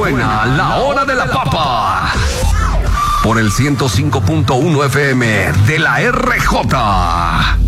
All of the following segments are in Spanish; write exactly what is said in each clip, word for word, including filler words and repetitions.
Suena la hora de la papa. Por el ciento cinco punto uno F M de la R J.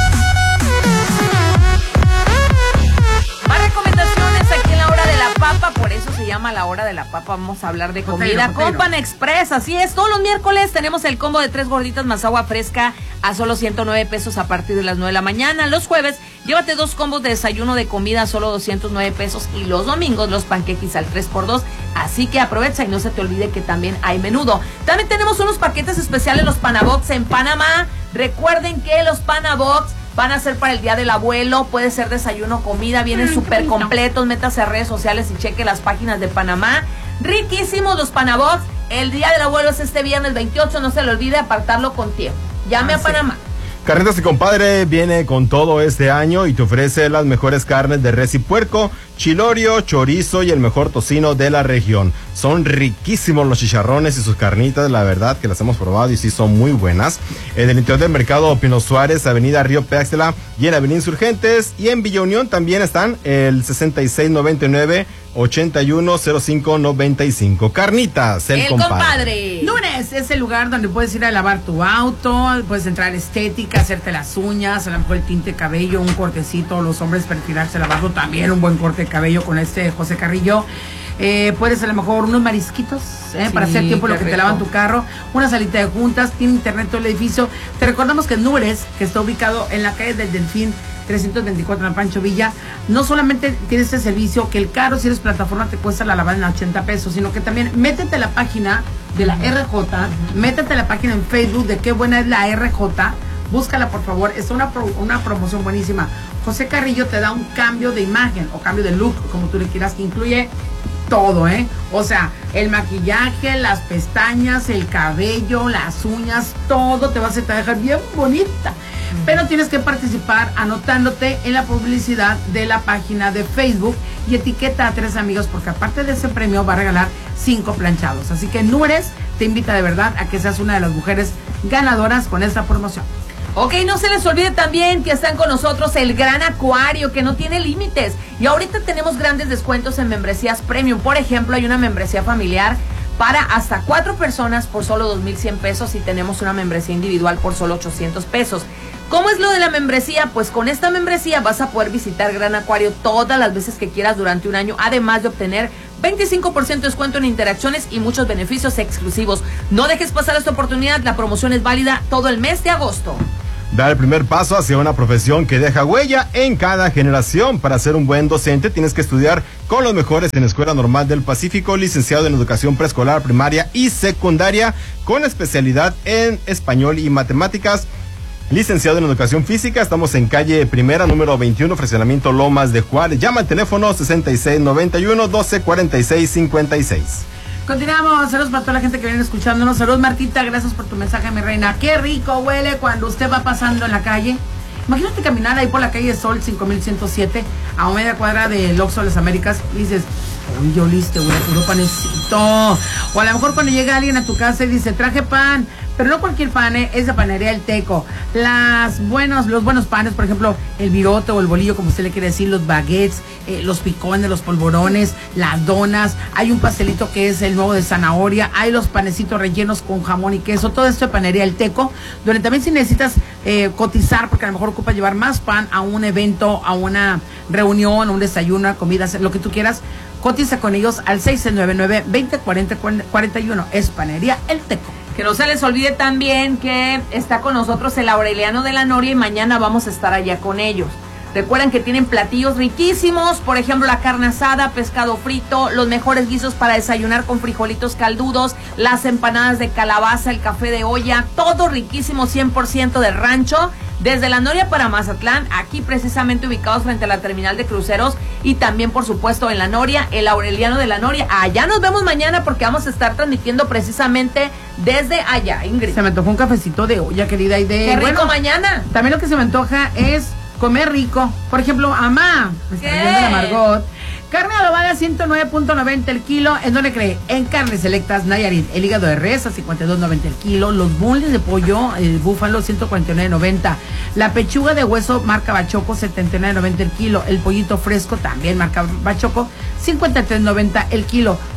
Papa, por eso se llama la hora de la papa. Vamos a hablar de comida potero, con Pan Express. Así es, todos los miércoles tenemos el combo de tres gorditas más agua fresca a solo ciento nueve pesos a partir de las nueve de la mañana. Los jueves, llévate dos combos de desayuno de comida a solo doscientos nueve pesos. Y los domingos, los panqueques al tres por dos. Así que aprovecha y no se te olvide que también hay menudo. También tenemos unos paquetes especiales, los Panabox en Panamá. Recuerden que los Panabox van a ser para el Día del Abuelo, puede ser desayuno, comida, vienen súper completos, métase a redes sociales y cheque las páginas de Panamá. Riquísimos los Panabox, el Día del Abuelo es este viernes veintiocho, no se le olvide apartarlo con tiempo. Llame ah, a sí. Panamá. Carnitas y Compadre viene con todo este año y te ofrece las mejores carnes de res y puerco, chilorio, chorizo y el mejor tocino de la región. Son riquísimos los chicharrones y sus carnitas, la verdad que las hemos probado y sí son muy buenas. En el interior del mercado Pino Suárez, Avenida Río Péxtela y en Avenida Insurgentes, y en Villa Unión también están el sesenta y seis noventa y nueve ochenta y uno cero cinco noventa y cinco. Carnitas, el, el compadre. compadre. Lunes es el lugar donde puedes ir a lavar tu auto, puedes entrar a estética, hacerte las uñas, a lo mejor el tinte de cabello, un cortecito, los hombres perfilarse lavarlo, también un buen corte de cabello con este José Carrillo. Eh, puedes a lo mejor unos marisquitos eh, sí, para hacer tiempo lo que rico. Te lavan tu carro, una salita de juntas, tiene internet todo el edificio. Te recordamos que Núñez, que está ubicado en la calle del Delfín trescientos veinticuatro en Pancho Villa, no solamente tiene este servicio que el carro, si eres plataforma, te cuesta la lavada en ochenta pesos, sino que también métete a la página de la R J, métete a la página en Facebook de Qué Buena es la R J, búscala por favor, es una, pro, una promoción buenísima. José Carrillo te da un cambio de imagen o cambio de look, como tú le quieras, que incluye todo, ¿eh? O sea, el maquillaje, las pestañas, el cabello, las uñas, todo te va a hacer, te va a dejar bien bonita. Pero tienes que participar anotándote en la publicidad de la página de Facebook y etiqueta a tres amigos, porque aparte de ese premio va a regalar cinco planchados. Así que Núñez te invita de verdad a que seas una de las mujeres ganadoras con esta promoción. Ok, no se les olvide también que están con nosotros el Gran Acuario, que no tiene límites. Y ahorita tenemos grandes descuentos en membresías premium. Por ejemplo, hay una membresía familiar para hasta cuatro personas por solo dos mil cien pesos y tenemos una membresía individual por solo ochocientos pesos. ¿Cómo es lo de la membresía? Pues con esta membresía vas a poder visitar Gran Acuario todas las veces que quieras durante un año, además de obtener veinticinco por ciento de descuento en interacciones y muchos beneficios exclusivos. No dejes pasar esta oportunidad, la promoción es válida todo el mes de agosto. Dar el primer paso hacia una profesión que deja huella en cada generación. Para ser un buen docente tienes que estudiar con los mejores en Escuela Normal del Pacífico, licenciado en Educación Preescolar, Primaria y Secundaria, con especialidad en Español y Matemáticas. Licenciado en Educación Física, estamos en calle Primera, número veintiuno, fraccionamiento Lomas de Juárez. Llama al teléfono sesenta y seis noventa y uno doce cuarenta y seis cincuenta y seis. Continuamos, saludos para toda la gente que viene escuchándonos. Saludos Martita, gracias por tu mensaje, mi reina. Qué rico huele cuando usted va pasando en la calle. Imagínate caminar ahí por la calle Sol cinco mil ciento siete a media cuadra del Oxxo de las Américas y dices, uy, yo listo, güey, puro panecito. O a lo mejor cuando llega alguien a tu casa y dice, traje pan, pero no cualquier pan, ¿eh? Es de Panadería El Teco. Las buenos, los buenos panes, por ejemplo, el virote o el bolillo, como usted le quiere decir, los baguettes, eh, los picones, los polvorones, las donas. Hay un pastelito que es el nuevo de zanahoria. Hay los panecitos rellenos con jamón y queso. Todo esto de Panadería El Teco, donde también si necesitas eh, cotizar, porque a lo mejor ocupa llevar más pan a un evento, a una reunión, a un desayuno, a comida, lo que tú quieras, cotiza con ellos al seis nueve nueve, veinte cuarenta, cuarenta y uno. Es Panadería El Teco. Que no se les olvide también que está con nosotros el Aureliano de la Noria y mañana vamos a estar allá con ellos. Recuerden que tienen platillos riquísimos, por ejemplo la carne asada, pescado frito, los mejores guisos para desayunar con frijolitos caldudos, las empanadas de calabaza, el café de olla, todo riquísimo, cien por ciento de rancho. Desde La Noria para Mazatlán, aquí precisamente ubicados frente a la terminal de cruceros y también por supuesto en La Noria, el Aureliano de La Noria. Allá nos vemos mañana porque vamos a estar transmitiendo precisamente desde allá, Ingrid. Se me antoja un cafecito de olla, querida, y de... ¡Qué rico bueno, mañana! También lo que se me antoja es comer rico. Por ejemplo, mamá, me está viendo la Margot. Carne adobada ciento nueve punto noventa el kilo. ¿En dónde cree? En Carnes Selectas Nayarit. El hígado de res a cincuenta y dos noventa el kilo. Los boneless de pollo, el búfalo ciento cuarenta y nueve noventa. La pechuga de hueso marca Bachoco setenta y nueve noventa el kilo. El pollito fresco también marca Bachoco cincuenta y tres noventa el kilo.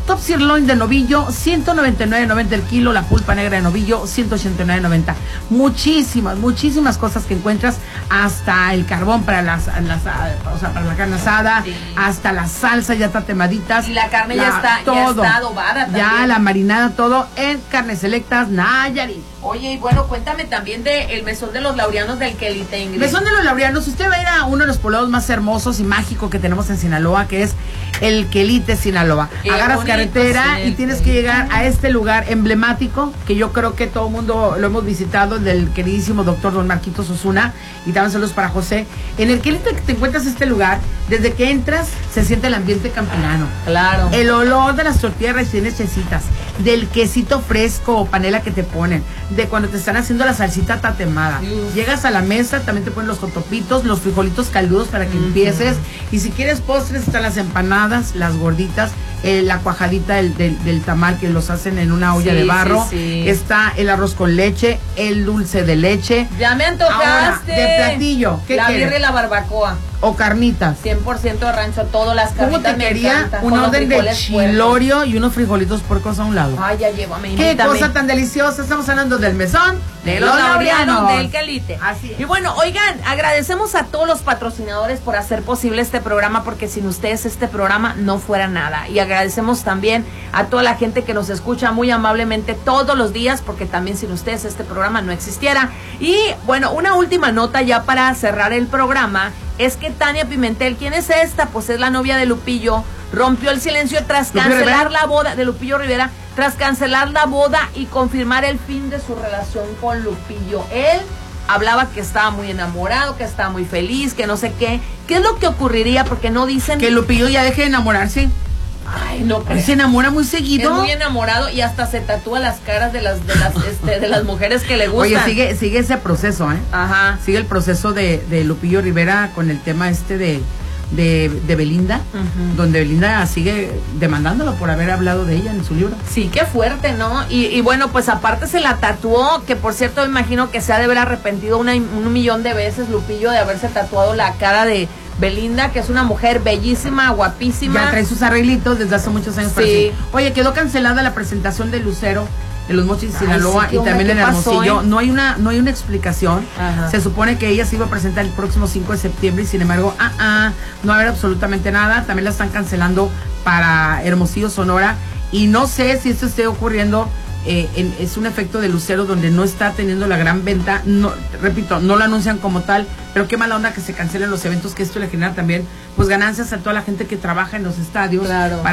top sirloin de novillo, ciento noventa y nueve noventa el kilo. La pulpa negra de novillo, ciento ochenta y nueve noventa. Muchísimas, muchísimas cosas que encuentras, hasta el carbón para las, las o sea, para la carne asada, sí. hasta la salsa ya está temaditas. Y la carne la, ya está, todo, ya está adobada también. Ya la marinada, todo en Carnes Selectas Nayarit. Oye, y bueno, cuéntame también de el mesón de los laureanos del Quelite, Ingrid. Mesón de los laureanos, usted va a ir a uno de los poblados más hermosos y mágicos que tenemos en Sinaloa, que es el Quelite, Sinaloa. Qué Agarras bonito, carretera sí, y tienes sí. que llegar a este lugar emblemático, que yo creo que todo el mundo lo hemos visitado, del queridísimo doctor don Marquitos Osuna, y también saludos para José. En el Quelite te encuentras este lugar, desde que entras se siente el ambiente campirano. Claro. El olor de las tortillas recién hechecitas, del quesito fresco o panela que te ponen, de cuando te están haciendo la salsita tatemada. Uf. Llegas a la mesa, también te ponen los jotopitos, los frijolitos caldudos para que uh-huh. empieces. Y si quieres postres, están las empanadas, las gorditas, eh, la cuajadita del, del, del tamal que los hacen en una olla sí, de barro. Sí, sí. Está el arroz con leche, el dulce de leche. Ya me antojaste. Ahora, de platillo. ¿Qué la quieres? birria y la barbacoa. O carnitas. cien por ciento de rancho, todas las carnitas. ¿Cómo te me quería encantan, un orden de chilorio puertos. Y unos frijolitos puercos a un lado? Ay, ya llévame, qué invítame. Cosa tan deliciosa. Estamos hablando del mesón de los laureanos del Quelite. Así es. Y bueno, oigan, agradecemos a todos los patrocinadores por hacer posible este programa, porque sin ustedes este programa no fuera nada. Y agradecemos también a toda la gente que nos escucha muy amablemente todos los días, porque también sin ustedes este programa no existiera. Y bueno, una última nota ya para cerrar el programa, es que Tania Pimentel, ¿quién es esta? Pues es la novia de Lupillo, rompió el silencio tras cancelar la boda de Lupillo Rivera, tras cancelar la boda y confirmar el fin de su relación con Lupillo. Él hablaba que estaba muy enamorado, que estaba muy feliz, que no sé qué. ¿Qué es lo que ocurriría? Porque no dicen... Que Lupillo ya deje de enamorarse. Ay, no, pues se enamora muy seguido. Es muy enamorado y hasta se tatúa las caras de las de las este, de las mujeres que le gustan. Oye, sigue sigue ese proceso, ¿eh? Ajá. Sigue el proceso de, de Lupillo Rivera con el tema este de de, de Belinda, uh-huh. donde Belinda sigue demandándolo por haber hablado de ella en su libro. Sí, qué fuerte, ¿no? Y, y bueno, pues aparte se la tatuó, que por cierto me imagino que se ha de haber arrepentido una, un millón de veces Lupillo de haberse tatuado la cara de Belinda, que es una mujer bellísima, guapísima. Ya trae sus arreglitos desde hace muchos años. Sí. Oye, quedó cancelada la presentación de Lucero en Los Mochis, Sinaloa, sí, y también en Hermosillo. Eh? No hay una no hay una explicación. Ajá. Se supone que ella se iba a presentar el próximo cinco de septiembre y sin embargo, ah, ah, no va a haber absolutamente nada. También la están cancelando para Hermosillo, Sonora. Y no sé si esto esté ocurriendo. Eh, en, es un efecto de Lucero donde no está teniendo la gran venta, no, repito, no lo anuncian como tal, pero qué mala onda que se cancelen los eventos, que esto le genera también pues ganancias a toda la gente que trabaja en los estadios. Claro. Para